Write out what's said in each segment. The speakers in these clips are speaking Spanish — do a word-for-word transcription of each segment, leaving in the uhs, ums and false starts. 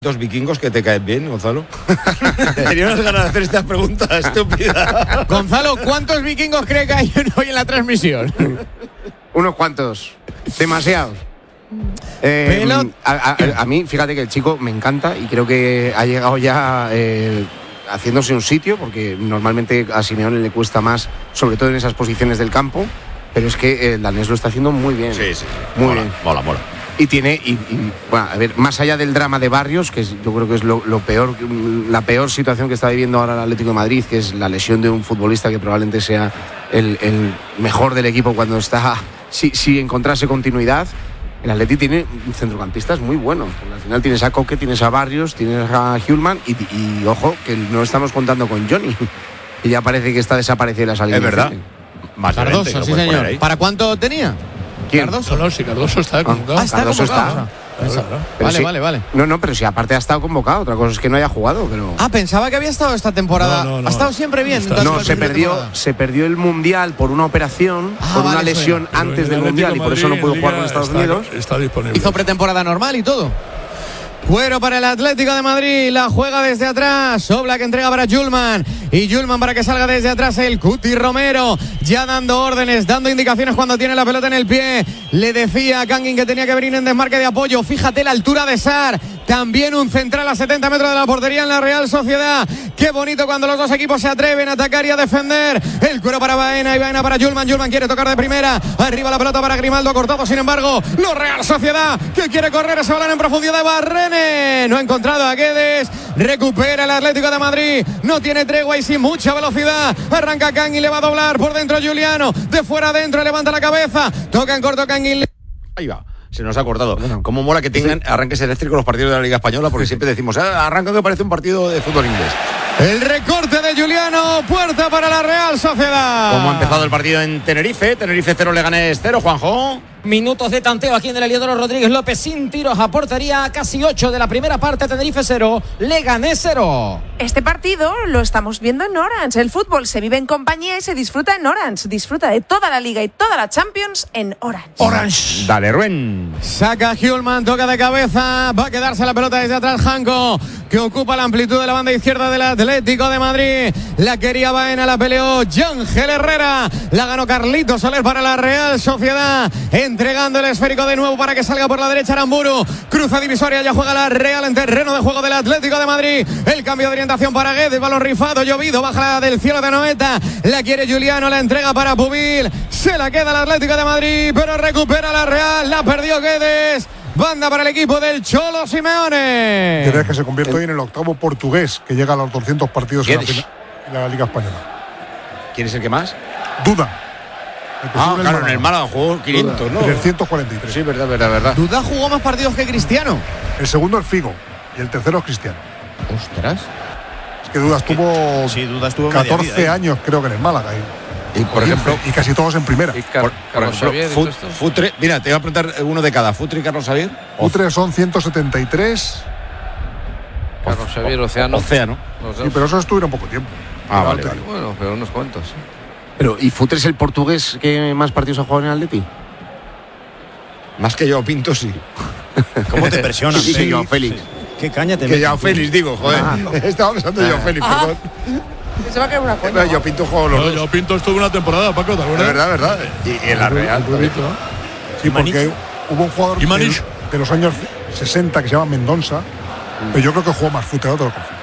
Dos vikingos que te caen bien, Gonzalo. Tenía unas ganas de hacer esta pregunta estúpida. Gonzalo, ¿cuántos vikingos cree que hay hoy en la transmisión? Unos cuantos. Demasiados. Eh, a, a, a mí, fíjate que el chico me encanta y creo que ha llegado ya eh, haciéndose un sitio, porque normalmente a Simeone le cuesta más, sobre todo en esas posiciones del campo, pero es que el danés lo está haciendo muy bien. Sí, sí. Muy mola, bien. Mola, mola. Y tiene, y, y, bueno, a ver, más allá del drama de Barrios, que es, yo creo que es lo, lo peor, la peor situación que está viviendo ahora el Atlético de Madrid, que es la lesión de un futbolista que probablemente sea el, el mejor del equipo cuando está, si, si encontrase continuidad. El Atleti tiene centrocampistas muy buenos. Al final tienes a Coque, tienes a Barrios, tienes a Hjulmand y, y ojo, que no estamos contando con Johnny, que ya parece que está desaparecido de la salida. Es verdad. Más Cardoso, sí señor. ¿Para cuánto tenía? ¿Quién? Cardoso. No, no, si Cardoso está convocado. Ah, está Cardoso convocado. está. Claro. Vale, sí, vale, vale. No, no, pero si aparte ha estado convocado, otra cosa es que no haya jugado, pero. Ah, pensaba que había estado esta temporada. No, no, no. Ha estado siempre bien. Está- entonces, No, la se primera perdió, temporada. se perdió el Mundial por una operación, Ah, por una vale, eso lesión Pero antes en del el Mundial y Atlético por eso no Madrid, pudo en jugar con Liga, Estados está, Unidos. Está disponible. Hizo pretemporada normal y todo. Cuero para el Atlético de Madrid, la juega desde atrás, Oblak entrega para Hjulmand y Hjulmand para que salga desde atrás el Cuti Romero, ya dando órdenes, dando indicaciones cuando tiene la pelota en el pie. Le decía a Kangin que tenía que venir en desmarque de apoyo. Fíjate la altura de Sarr, también un central a setenta metros de la portería en la Real Sociedad. Qué bonito cuando los dos equipos se atreven a atacar y a defender. El cuero para Baena y Baena para Hjulmand. Hjulmand quiere tocar de primera, arriba la pelota para Grimaldo, cortado sin embargo. La Real Sociedad que quiere correr ese balón en profundidad de Barrene. No ha encontrado a Guedes. Recupera el Atlético de Madrid. No tiene tregua y sin mucha velocidad. Arranca Kangin, le va a doblar por dentro Juliano. De fuera adentro, levanta la cabeza. Toca en corto Kangin. Ahí va. Se nos ha cortado. Cómo mola que tengan arranques eléctricos los partidos de la Liga Española, porque siempre decimos, ah, arranca que parece un partido de fútbol inglés. El recorte de Juliano, puerta para la Real Sociedad. ¿Cómo ha empezado el partido en Tenerife? Tenerife cero, Leganés cero, Juanjo. Minutos de tanteo aquí en el Heliodoro Rodríguez López sin tiros a portería, casi ocho de la primera parte. Tenerife cero, Leganés cero. Este partido lo estamos viendo en Orange. El fútbol se vive en compañía y se disfruta en Orange. Disfruta de toda la Liga y toda la Champions en Orange. Orange. Dale, Ruen. Saca Hjulmand, toca de cabeza. Va a quedarse la pelota desde atrás Janko, que ocupa la amplitud de la banda izquierda del Atlético de Madrid. La quería Baena, la peleó Yángel Herrera. La ganó Carlito Soler para la Real Sociedad. Entregando el esférico de nuevo para que salga por la derecha Aramburu. Cruza divisoria, ya juega la Real en terreno de juego del Atlético de Madrid. El cambio de orientación para Guedes, balón rifado, llovido, baja del cielo de Noeta. La quiere Juliano, la entrega para Pubil. Se la queda el Atlético de Madrid, pero recupera la Real. La perdió Guedes. Banda para el equipo del Cholo Simeone. ¿Crees que se convierte hoy en el octavo portugués que llega a los doscientos partidos en la, final, en la Liga Española? ¿Quién es el que más? Duda. Ah, claro, en el Málaga jugó quinientos, ¿no? trescientos cuarenta y tres. Sí, verdad, verdad, verdad. Duda jugó más partidos que Cristiano. El segundo es Figo y el tercero es Cristiano. Ostras. Es que Duda estuvo, sí, Duda estuvo catorce vida, años, creo que en el Málaga. Y, y por ejemplo, y casi todos en primera. Y Car por, por Carlos ejemplo, Xavier, Fut, ¿y todo esto? Futre, mira, te voy a preguntar uno de cada. Futre y Carlos Xavier. Futre son ciento setenta y tres. Carlos Xavier, Océano. Océano. Los Sí, dos. pero eso estuvieron poco tiempo. Ah, vale, Vale. vale. Bueno, pero unos cuantos. Pero, ¿y Futre es el portugués que más partidos ha jugado en el Atleti? Más que yo, Pinto, sí. ¿Cómo te presionan? Sí, sí, Joao Félix. ¿Qué caña te Que meten, Joao tío? Félix, digo, joder. Ah. Estaba pensando en Joao Félix, Ah. perdón. Se va a caer una Pero cuenta. yo Pinto juego los No, dos. yo Pinto estuvo una temporada, Paco, ¿te De acuerdas? verdad, verdad. Y, y en la Real. Rubito, ¿no? Sí, porque hubo un jugador ¿Y de, Manish? de los años sesenta que se llama Mendonça, pero yo creo que jugó más Futre, no te lo confío.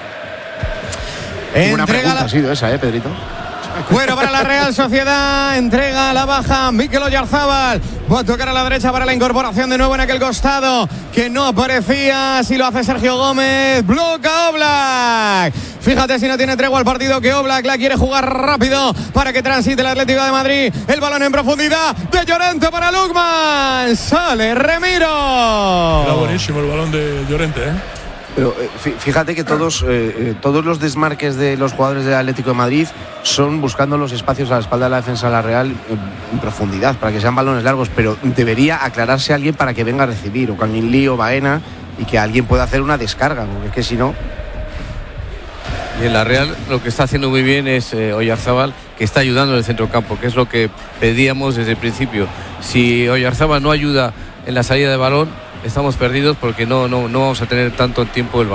Una Entrega pregunta la... ha sido esa, ¿eh, Pedrito? Cuero para la Real Sociedad, entrega a la baja Mikel Oyarzábal, va a tocar a la derecha para la incorporación de nuevo en aquel costado que no aparecía, si lo hace Sergio Gómez, bloca Oblak. Fíjate si no tiene tregua el partido, que Oblak la quiere jugar rápido para que transite el Atlético de Madrid. El balón en profundidad de Llorente para Lukman, sale Remiro. Era buenísimo el balón de Llorente, ¿eh? Pero eh, fí- fíjate que todos, eh, eh, todos los desmarques de los jugadores del Atlético de Madrid son buscando los espacios a la espalda de la defensa de la Real en, en profundidad, para que sean balones largos, pero debería aclararse alguien para que venga a recibir, o Kangin Lee o Baena, y que alguien pueda hacer una descarga, porque es que si no... Y en la Real lo que está haciendo muy bien es eh, Oyarzábal, que está ayudando en el centrocampo, que es lo que pedíamos desde el principio. Si Oyarzábal no ayuda en la salida de balón, estamos perdidos porque no, no, no vamos a tener tanto tiempo el balón.